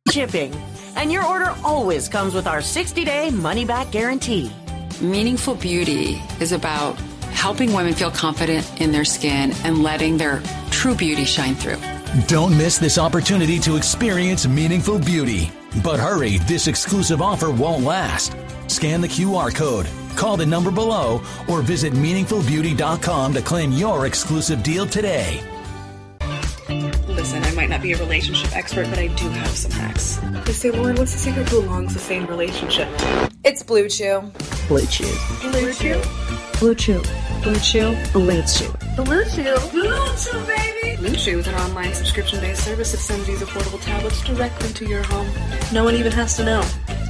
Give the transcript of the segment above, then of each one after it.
shipping. And your order always comes with our 60-day money-back guarantee. Meaningful Beauty is about helping women feel confident in their skin and letting their true beauty shine through. Don't miss this opportunity to experience Meaningful Beauty. But hurry, this exclusive offer won't last. Scan the QR code, call the number below, or visit meaningfulbeauty.com to claim your exclusive deal today. Listen, I might not be a relationship expert, but I do have some hacks. They say, Lauren, what's the secret to a long-sustained relationship? It's Blue Chew. Blue Chew. Blue Chew. Blue Chew. Blue Chew. Blue Chew. Blue Chew. Blue Chew, baby. Blue Chew is an online subscription-based service that sends these affordable tablets directly to your home. No one even has to know.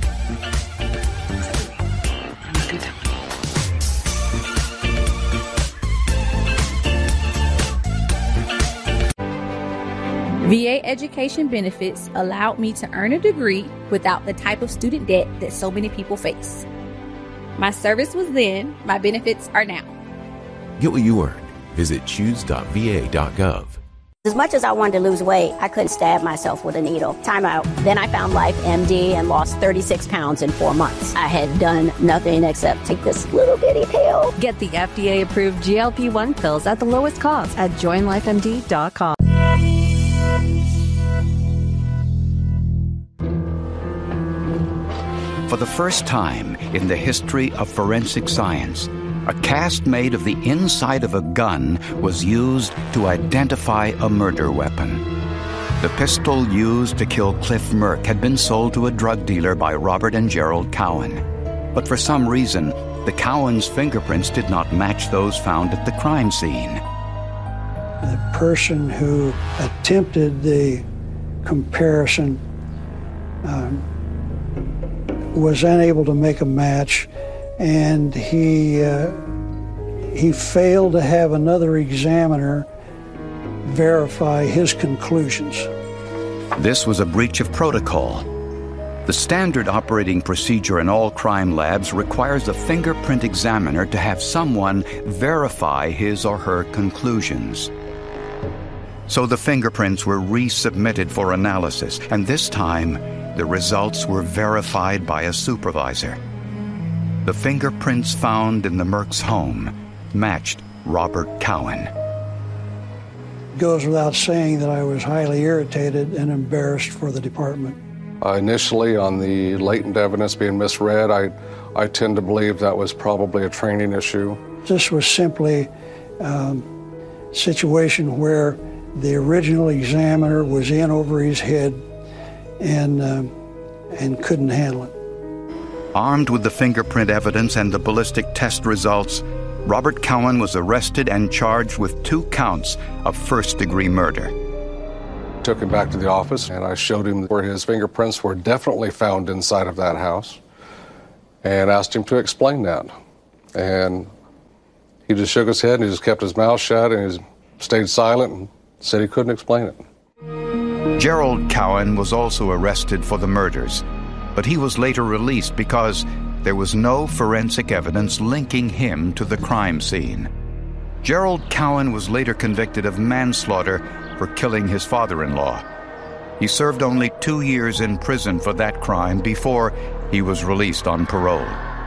VA education benefits allowed me to earn a degree without the type of student debt that so many people face. My service was then, my benefits are now. Get what you earned. Visit choose.va.gov. As much as I wanted to lose weight, I couldn't stab myself with a needle. Time out. Then I found Life MD and lost 36 pounds in 4 months. I had done nothing except take this little bitty pill. Get the FDA-approved GLP-1 pills at the lowest cost at joinlifemd.com. For the first time in the history of forensic science, a cast made of the inside of a gun was used to identify a murder weapon. The pistol used to kill Cliff Merck had been sold to a drug dealer by Robert and Gerald Cowan. But for some reason, the Cowans' fingerprints did not match those found at the crime scene. The person who attempted the comparison was unable to make a match, and he failed to have another examiner verify his conclusions. This was a breach of protocol. The standard operating procedure in all crime labs requires a fingerprint examiner to have someone verify his or her conclusions. So the fingerprints were resubmitted for analysis, and this time the results were verified by a supervisor. The fingerprints found in the Merck's home matched Robert Cowan. It goes without saying that I was highly irritated and embarrassed for the department. Initially, on the latent evidence being misread, I tend to believe that was probably a training issue. This was simply a situation where the original examiner was in over his head and couldn't handle it. Armed with the fingerprint evidence and the ballistic test results, Robert Cowan was arrested and charged with 2 counts of first-degree murder. Took him back to the office, and I showed him where his fingerprints were definitely found inside of that house, and asked him to explain that. And he just shook his head, and he just kept his mouth shut, and he stayed silent and said he couldn't explain it. Gerald Cowan was also arrested for the murders, but he was later released because there was no forensic evidence linking him to the crime scene. Gerald Cowan was later convicted of manslaughter for killing his father-in-law. He served only 2 years in prison for that crime before he was released on parole.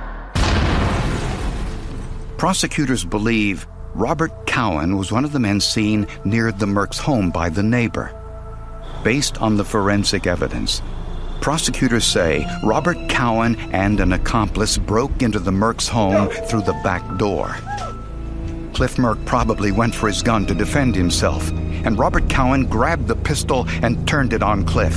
Prosecutors believe Robert Cowan was one of the men seen near the Merck's home by the neighbor. Based on the forensic evidence, prosecutors say Robert Cowan and an accomplice broke into the Merck's home through the back door. Cliff Merck probably went for his gun to defend himself, and Robert Cowan grabbed the pistol and turned it on Cliff.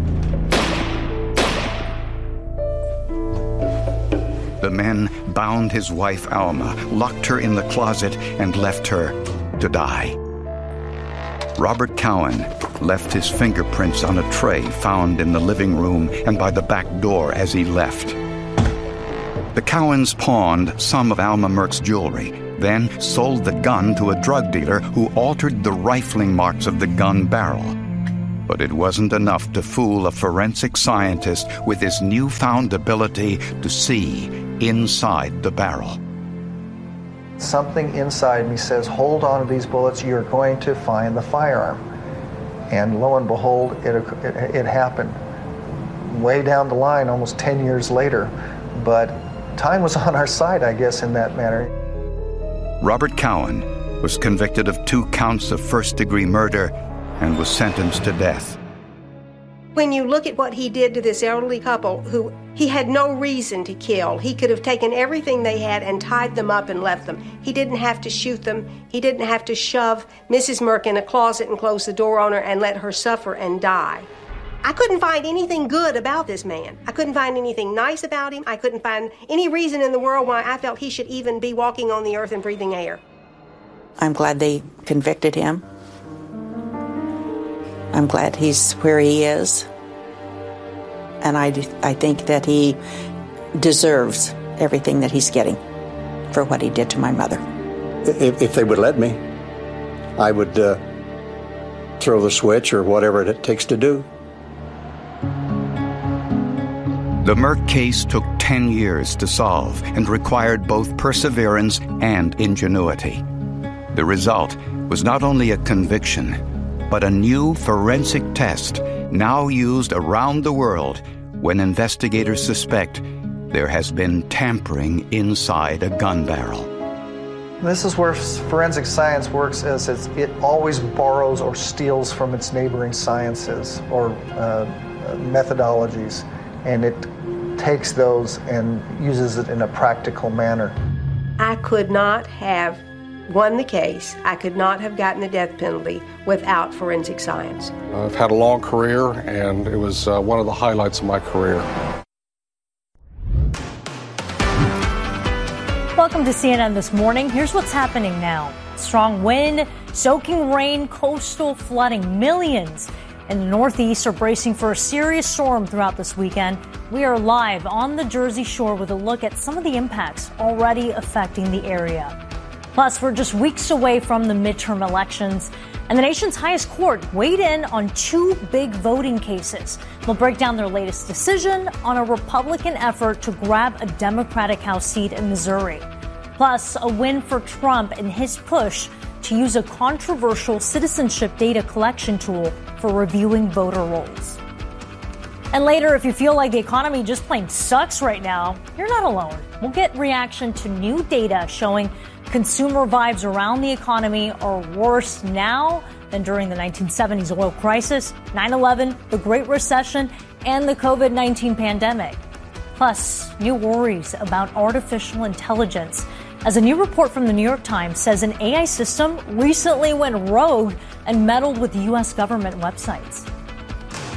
The men bound his wife Alma, locked her in the closet, and left her to die. Robert Cowan left his fingerprints on a tray found in the living room and by the back door as he left. The Cowans pawned some of Alma Merck's jewelry, then sold the gun to a drug dealer who altered the rifling marks of the gun barrel. But it wasn't enough to fool a forensic scientist with his newfound ability to see inside the barrel. Something inside me says, hold on to these bullets, you're going to find the firearm. And lo and behold, it happened. way down the line, almost 10 years later. But time was on our side, I guess, in that manner. Robert Cowan was convicted of 2 counts of first-degree murder and was sentenced to death. When you look at what he did to this elderly couple who he had no reason to kill, he could have taken everything they had and tied them up and left them. He didn't have to shoot them. He didn't have to shove Mrs. Merck in a closet and close the door on her and let her suffer and die. I couldn't find anything good about this man. I couldn't find anything nice about him. I couldn't find any reason in the world why I felt he should even be walking on the earth and breathing air. I'm glad they convicted him. I'm glad he's where he is. And I think that he deserves everything that he's getting for what he did to my mother. If they would let me, I would throw the switch or whatever it takes to do. The Merck case took 10 years to solve and required both perseverance and ingenuity. The result was not only a conviction, but a new forensic test now used around the world when investigators suspect there has been tampering inside a gun barrel. This is where forensic science works, as it always borrows or steals from its neighboring sciences or methodologies, and it takes those and uses it in a practical manner. I could not have won the case. I could not have gotten the death penalty without forensic science. I've had a long career, and it was one of the highlights of my career. Welcome to CNN This Morning. Here's what's happening now. Strong wind, soaking rain, coastal flooding. Millions in the Northeast are bracing for a serious storm throughout this weekend. We are live on the Jersey Shore with a look at some of the impacts already affecting the area. Plus, we're just weeks away from the midterm elections, and the nation's highest court weighed in on 2 big voting cases. We'll break down their latest decision on a Republican effort to grab a Democratic House seat in Missouri. Plus, a win for Trump in his push to use a controversial citizenship data collection tool for reviewing voter rolls. And later, if you feel like the economy just plain sucks right now, you're not alone. We'll get reaction to new data showing consumer vibes around the economy are worse now than during the 1970s oil crisis, 9/11, the Great Recession, and the COVID-19 pandemic. Plus, new worries about artificial intelligence, as a new report from the New York Times says an AI system recently went rogue and meddled with U.S. government websites.